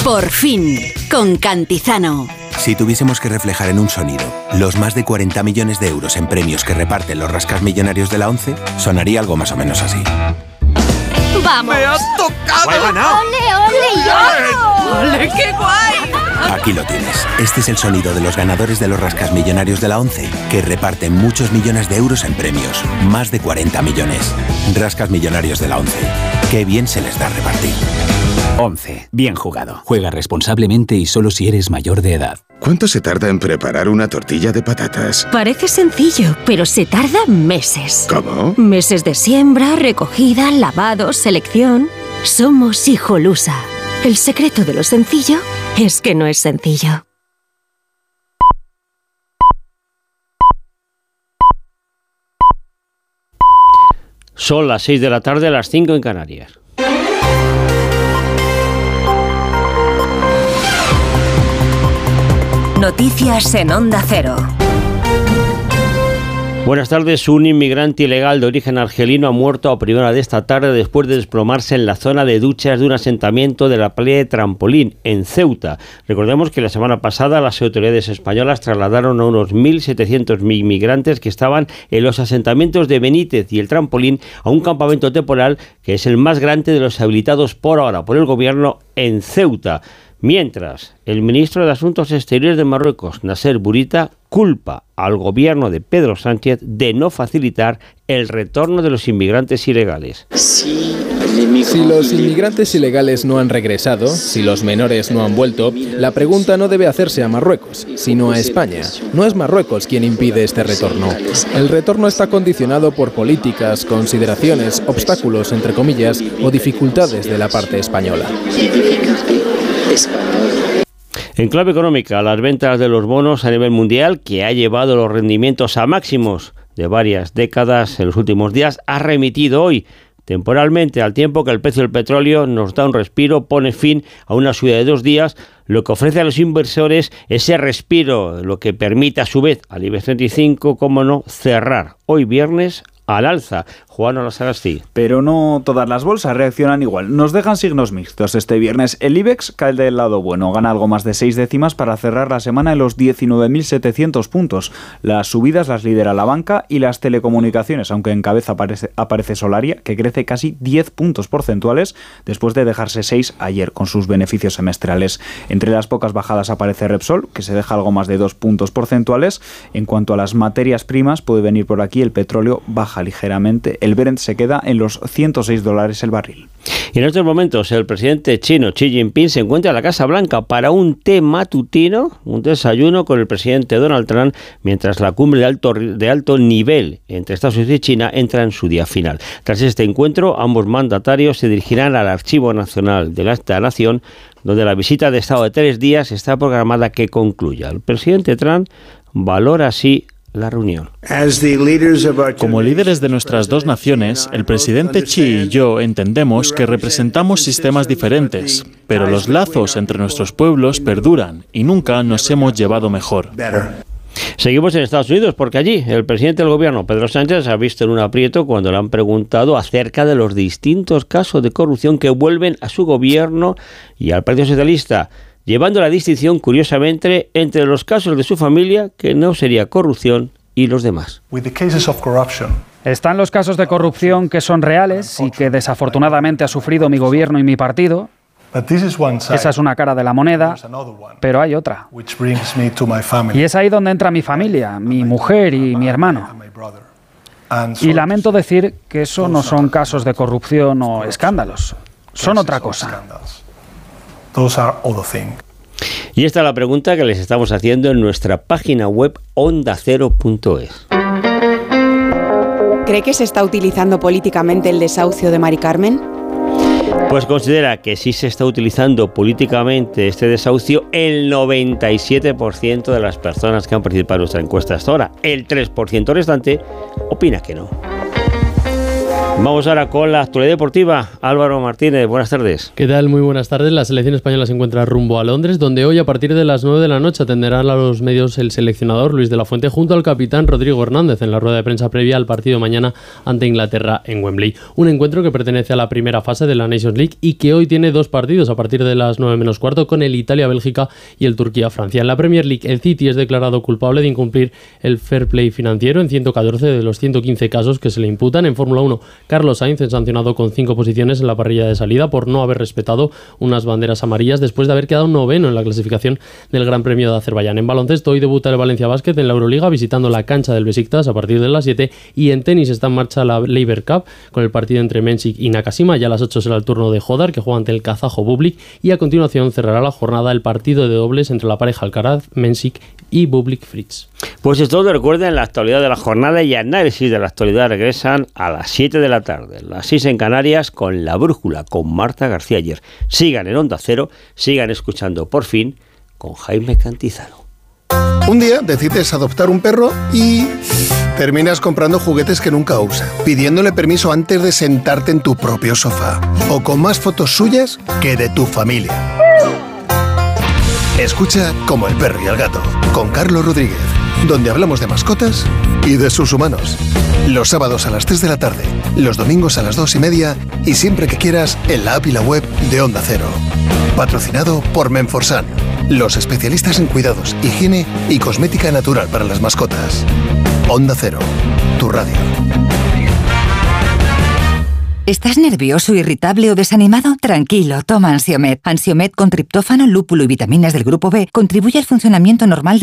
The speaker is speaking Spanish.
Por fin, con Cantizano. Si tuviésemos que reflejar en un sonido los más de 40 millones de euros en premios que reparten los rascasmillonarios de la ONCE, sonaría algo más o menos así. ¡Vamos! ¡Me has tocado! ¡He ganado! ¡Ole, ole, yo! ¡Ole, qué guay! Aquí lo tienes. Este es el sonido de los ganadores de los rascasmillonarios de la ONCE, que reparten muchos millones de euros en premios. Más de 40 millones. Rascasmillonarios de la ONCE. ¡Qué bien se les da repartir! 11. Bien jugado. Juega responsablemente y solo si eres mayor de edad. ¿Cuánto se tarda en preparar una tortilla de patatas? Parece sencillo, pero se tarda meses. ¿Cómo? Meses de siembra, recogida, lavado, selección. Somos Hijolusa. El secreto de lo sencillo es que no es sencillo. Son las 6 de la tarde, las 5 en Canarias. Noticias en Onda Cero. Buenas tardes. Un inmigrante ilegal de origen argelino ha muerto a primera hora de esta tarde después de desplomarse en la zona de duchas de un asentamiento de la playa de Trampolín, en Ceuta. Recordemos que la semana pasada las autoridades españolas trasladaron a unos 1.700 inmigrantes que estaban en los asentamientos de Benítez y el Trampolín a un campamento temporal que es el más grande de los habilitados por ahora por el gobierno en Ceuta. Mientras, el ministro de Asuntos Exteriores de Marruecos, Nasser Bourita, culpa al gobierno de Pedro Sánchez de no facilitar el retorno de los inmigrantes ilegales. Si los inmigrantes ilegales no han regresado, si los menores no han vuelto, la pregunta no debe hacerse a Marruecos, sino a España. No es Marruecos quien impide este retorno. El retorno está condicionado por políticas, consideraciones, obstáculos, entre comillas, o dificultades de la parte española. En clave económica, las ventas de los bonos a nivel mundial, que ha llevado los rendimientos a máximos de varias décadas en los últimos días, ha remitido hoy temporalmente, al tiempo que el precio del petróleo nos da un respiro, pone fin a una subida de 2 días, lo que ofrece a los inversores ese respiro, lo que permite a su vez al IBEX 35, cómo no, cerrar hoy viernes al alza. Juan Olasagasti. Pero no todas las bolsas reaccionan igual. Nos dejan signos mixtos este viernes. El IBEX cae del lado bueno, gana algo más de 6 décimas para cerrar la semana en los 19.700 puntos. Las subidas las lidera la banca y las telecomunicaciones, aunque en cabeza aparece Solaria, que crece casi 10 puntos porcentuales después de dejarse 6 ayer con sus beneficios semestrales. Entre las pocas bajadas aparece Repsol, que se deja algo más de 2 puntos porcentuales. En cuanto a las materias primas, puede venir por aquí el petróleo, baja ligeramente. El Brent se queda en los $106 el barril. Y en estos momentos el presidente chino Xi Jinping se encuentra en la Casa Blanca para un té matutino, un desayuno con el presidente Donald Trump, mientras la cumbre de alto nivel entre Estados Unidos y China entra en su día final. Tras este encuentro, ambos mandatarios se dirigirán al Archivo Nacional de esta nación, donde la visita de Estado de 3 días está programada que concluya. El presidente Trump valora así la reunión. Como líderes de nuestras dos naciones, el presidente Xi y yo entendemos que representamos sistemas diferentes, pero los lazos entre nuestros pueblos perduran y nunca nos hemos llevado mejor. Seguimos en Estados Unidos porque allí el presidente del gobierno, Pedro Sánchez, se ha visto en un aprieto cuando le han preguntado acerca de los distintos casos de corrupción que vuelven a su gobierno y al Partido Socialista, llevando la distinción, curiosamente, entre los casos de su familia, que no sería corrupción, y los demás. Están los casos de corrupción que son reales y que desafortunadamente ha sufrido mi gobierno y mi partido. Esa es una cara de la moneda, pero hay otra. Y es ahí donde entra mi familia, mi mujer y mi hermano. Y lamento decir que eso no son casos de corrupción o escándalos, son otra cosa. Y esta es la pregunta que les estamos haciendo en nuestra página web ondacero.es. ¿Cree que se está utilizando políticamente el desahucio de Mari Carmen? Pues considera que sí se está utilizando políticamente este desahucio el 97% de las personas que han participado en nuestra encuesta hasta ahora. El 3% restante opina que no. Vamos ahora con la actualidad deportiva. Álvaro Martínez, buenas tardes. ¿Qué tal? Muy buenas tardes. La selección española se encuentra rumbo a Londres, donde hoy a partir de las 9 de la noche atenderá a los medios el seleccionador Luis de la Fuente junto al capitán Rodrigo Hernández en la rueda de prensa previa al partido mañana ante Inglaterra en Wembley. Un encuentro que pertenece a la primera fase de la Nations League y que hoy tiene dos partidos a partir de las 9 menos cuarto con el Italia-Bélgica y el Turquía-Francia. En la Premier League, el City es declarado culpable de incumplir el fair play financiero en 114 de los 115 casos que se le imputan. En Fórmula 1, Carlos Sainz es sancionado con 5 posiciones en la parrilla de salida por no haber respetado unas banderas amarillas después de haber quedado noveno en la clasificación del Gran Premio de Azerbaiyán. En baloncesto, hoy debuta el Valencia Basket en la Euroliga visitando la cancha del Besiktas a partir de las 7 y en tenis está en marcha la Laver Cup con el partido entre Mensik y Nakashima. Ya a las 8 será el turno de Jodar, que juega ante el kazajo Bublik, y a continuación cerrará la jornada el partido de dobles entre la pareja Alcaraz, Mensik y Bublik Fritz. Pues es todo. Recuerden, la actualidad de la jornada y análisis de la actualidad regresan a las 7 de la tarde, las 6 en Canarias, con La Brújula, con Marta García Ayer. Sigan en Onda Cero, sigan escuchando Por Fin con Jaime Cantizano. Un día decides adoptar un perro y terminas comprando juguetes que nunca usa, pidiéndole permiso antes de sentarte en tu propio sofá, o con más fotos suyas que de tu familia. Escucha Como el perro y el gato, con Carlos Rodríguez, donde hablamos de mascotas y de sus humanos. Los sábados a las 3 de la tarde, los domingos a las 2:30 y siempre que quieras en la app y la web de Onda Cero. Patrocinado por Menforsan, los especialistas en cuidados, higiene y cosmética natural para las mascotas. Onda Cero, tu radio. ¿Estás nervioso, irritable o desanimado? Tranquilo, toma Ansiomed. Ansiomed con triptófano, lúpulo y vitaminas del grupo B contribuye al funcionamiento normal de